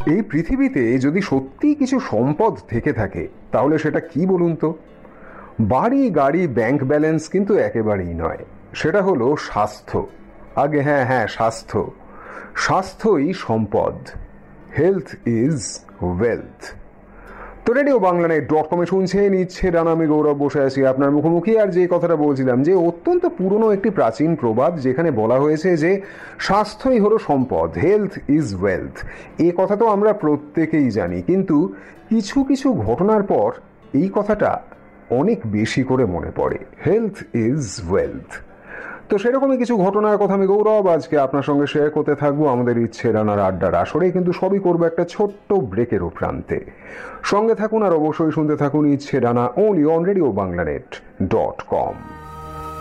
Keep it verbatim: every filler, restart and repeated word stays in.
এই পৃথিবীতে যদি সত্যি কিছু সম্পদ থেকে থাকে তাহলে সেটা কি বলুন তো? বাড়ি, গাড়ি, ব্যাংক ব্যালেন্স কিন্তু একেবারেই নয়। সেটা হলো স্বাস্থ্য। আগে হ্যাঁ হ্যাঁ স্বাস্থ্য। স্বাস্থ্যই সম্পদ। Health is wealth. তো রেডিও বাংলা নেট ডট কমে শুনছেন ইচ্ছে ডানা, আমি গৌরব বসে আছি আপনার মুখোমুখি। আর যে কথাটা বলছিলাম যে অত্যন্ত পুরনো একটি প্রাচীন প্রবাদ, যেখানে বলা হয়েছে যে স্বাস্থ্যই হলো সম্পদ, হেলথ ইজ ওয়েলথ। এ কথা তো আমরা প্রত্যেকেই জানি, কিন্তু কিছু কিছু ঘটনার পর এই কথাটা অনেক বেশি করে মনে পড়ে। Health is wealth. তো সেরকমই কিছু ঘটনার কথা আমি গৌরব আজকে আপনার সঙ্গে শেয়ার করতে থাকবো আমাদের ইচ্ছে রানার আড্ডার আসরে, কিন্তু সবই করবো একটা ছোট্ট ব্রেকের প্রান্তে। সঙ্গে থাকুন আর অবশ্যই শুনতে থাকুন ইচ্ছে Rana, only on radio Bangla net dot com.